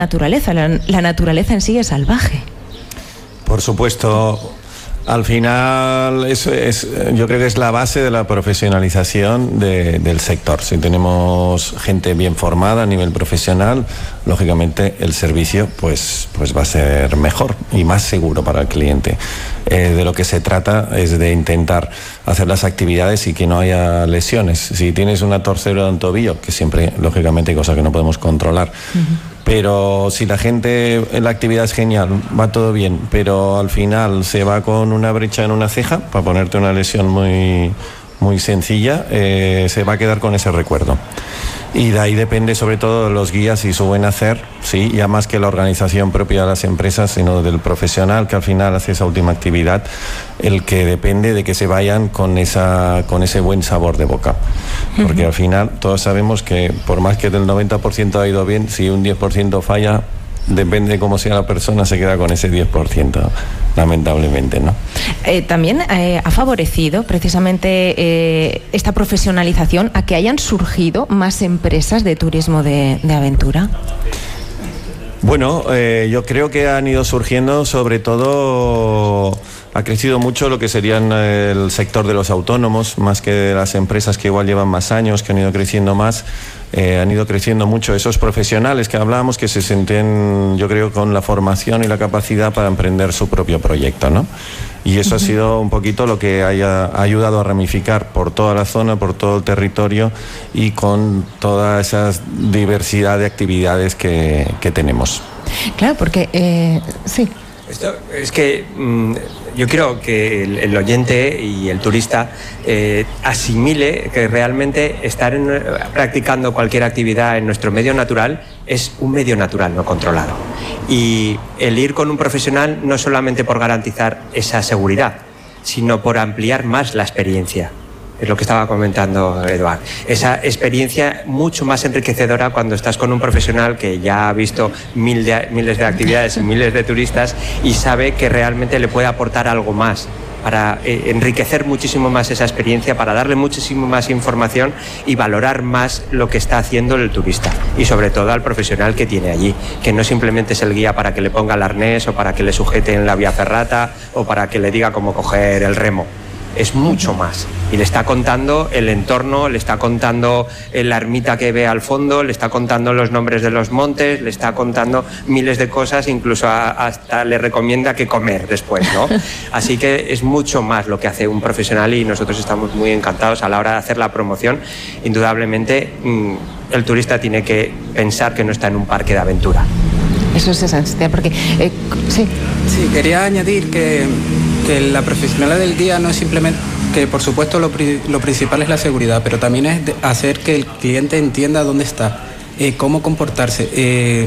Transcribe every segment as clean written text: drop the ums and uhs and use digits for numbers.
naturaleza. La naturaleza en sí es salvaje. Por supuesto. Al final, yo creo que es la base de la profesionalización del sector. Si tenemos gente bien formada a nivel profesional, lógicamente el servicio pues va a ser mejor y más seguro para el cliente. De lo que se trata es de intentar hacer las actividades y que no haya lesiones. Si tienes una torcedura de un tobillo, que siempre, lógicamente, hay cosas que no podemos controlar, pero si la gente, la actividad es genial, va todo bien, pero al final se va con una brecha en una ceja, para ponerte una lesión muy sencilla, se va a quedar con ese recuerdo. Y de ahí depende sobre todo de los guías y su buen hacer, sí, ya más que la organización propia de las empresas, sino del profesional que al final hace esa última actividad, el que depende de que se vayan con ese buen sabor de boca. Porque al final todos sabemos que por más que del 90% ha ido bien, si un 10% falla, depende de cómo sea la persona, se queda con ese 10%, lamentablemente, ¿no? También ha favorecido precisamente esta profesionalización a que hayan surgido más empresas de turismo de aventura. Bueno, yo creo que han ido surgiendo, sobre todo ha crecido mucho lo que serían el sector de los autónomos, más que de las empresas que igual llevan más años, que han ido creciendo más. Han ido creciendo mucho esos profesionales que hablábamos, que se sienten, yo creo, con la formación y la capacidad para emprender su propio proyecto, ¿no? Y eso ha sido un poquito lo que ha ayudado a ramificar por toda la zona, por todo el territorio y con toda esa diversidad de actividades que tenemos. Claro, porque sí. Esto es que yo quiero que el oyente y el turista asimile que realmente estar practicando cualquier actividad en nuestro medio natural es un medio natural no controlado. Y el ir con un profesional no solamente por garantizar esa seguridad, sino por ampliar más la experiencia. Es lo que estaba comentando Eduard. Esa experiencia mucho más enriquecedora cuando estás con un profesional que ya ha visto miles de actividades y miles de turistas y sabe que realmente le puede aportar algo más para enriquecer muchísimo más esa experiencia, para darle muchísimo más información y valorar más lo que está haciendo el turista y sobre todo al profesional que tiene allí, que no simplemente es el guía para que le ponga el arnés o para que le sujete en la vía ferrata o para que le diga cómo coger el remo. Es mucho más y le está contando el entorno, le está contando la ermita que ve al fondo, le está contando los nombres de los montes, le está contando miles de cosas, incluso hasta le recomienda qué comer después, ¿no? Así que es mucho más lo que hace un profesional y nosotros estamos muy encantados a la hora de hacer la promoción. Indudablemente el turista tiene que pensar que no está en un parque de aventura. Eso es esencial, porque sí. Sí, quería añadir que la profesionalidad del guía no es simplemente, que por supuesto lo principal es la seguridad, pero también es hacer que el cliente entienda dónde está, cómo comportarse.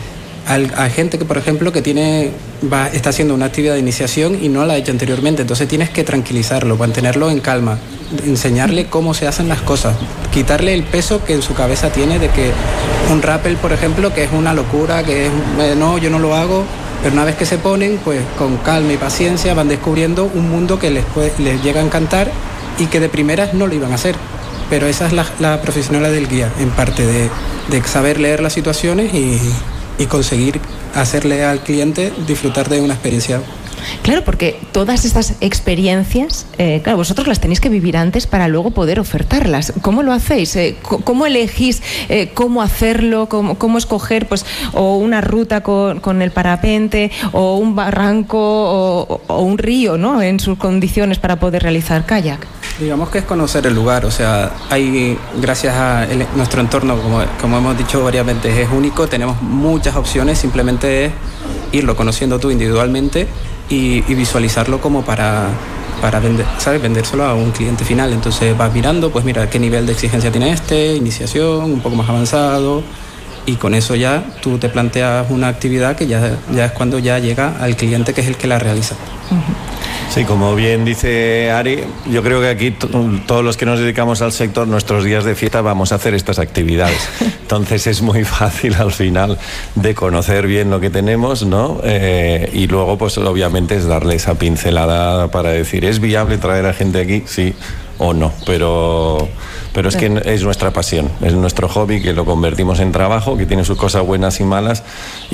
Hay gente que, por ejemplo, que está haciendo una actividad de iniciación y no la ha hecho anteriormente, entonces tienes que tranquilizarlo, mantenerlo en calma, enseñarle cómo se hacen las cosas, quitarle el peso que en su cabeza tiene de que un rappel, por ejemplo, que es una locura, que es no, yo no lo hago. Pero una vez que se ponen, pues con calma y paciencia van descubriendo un mundo que les llega a encantar y que de primeras no lo iban a hacer. Pero esa es la profesionalidad del guía, en parte de saber leer las situaciones y conseguir hacerle al cliente disfrutar de una experiencia. Claro, porque todas estas experiencias, claro, vosotros las tenéis que vivir antes para luego poder ofertarlas. ¿Cómo lo hacéis? ¿Cómo elegís cómo hacerlo? ¿Cómo escoger pues o una ruta con el parapente o un barranco o un río, ¿no?, en sus condiciones para poder realizar kayak? Digamos que es conocer el lugar, o sea, gracias a nuestro entorno, como hemos dicho varias veces, es único, tenemos muchas opciones, simplemente es irlo conociendo tú individualmente y visualizarlo como para vender, ¿sabes? Vendérselo a un cliente final. Entonces vas mirando, pues mira, qué nivel de exigencia tiene iniciación, un poco más avanzado, y con eso ya tú te planteas una actividad que ya es cuando ya llega al cliente, que es el que la realiza. Sí, como bien dice Ari, yo creo que aquí todos los que nos dedicamos al sector, nuestros días de fiesta vamos a hacer estas actividades. Entonces es muy fácil al final de conocer bien lo que tenemos, ¿no? Y luego, pues obviamente es darle esa pincelada para decir, ¿es viable traer a gente aquí? Sí o no, pero es que es nuestra pasión, es nuestro hobby, que lo convertimos en trabajo, que tiene sus cosas buenas y malas.